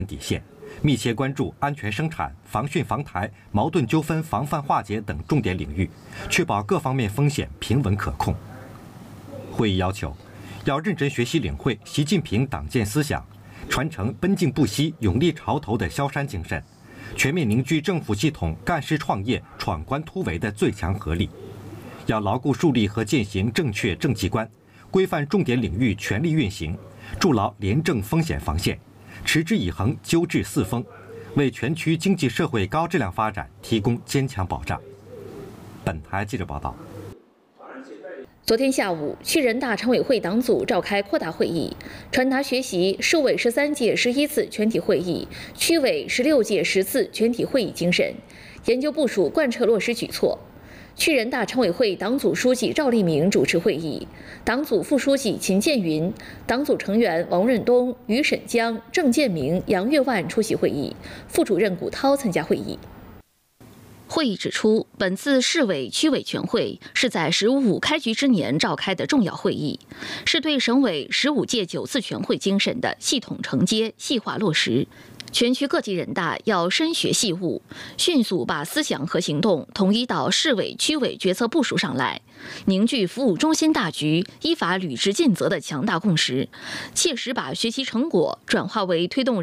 底线，密切关注安全生产、防汛防台、矛盾纠纷防范化解等重点领域，确保各方面风险平稳可控。会议要求，要认真学习领会习近平党建思想，传承奔进不息、勇立潮头的萧山精神，全面凝聚政府系统干事创业、闯关突围的最强合力。要牢固树立和践行正确政绩观，规范重点领域全力运行，筑牢廉政风险防线，持之以恒纠治四风，为全区经济社会高质量发展提供坚强保障。本台记者报道。 昨天下午，区人大常委会党组召开扩大会议，传达学习市委13届11次全体会议、区委16届10次全体会议精神，研究部署贯彻落实举措。区人大常委会党组书记赵立明主持会议，党组副书记秦建云、党组成员王润东、于沈江、郑建明、杨月万出席会议，副主任古涛参加会议。会议指出，本次市委区委全会是在“15+5”开局之年召开的重要会议，是对省委15届9次全会精神的系统承接、细化落实。全区各级人大要深学细悟，迅速把思想和行动统一到市委、区委决策部署上来，凝聚服务中心大局、依法履职尽责的强大共识，切实把学习成果转化为推动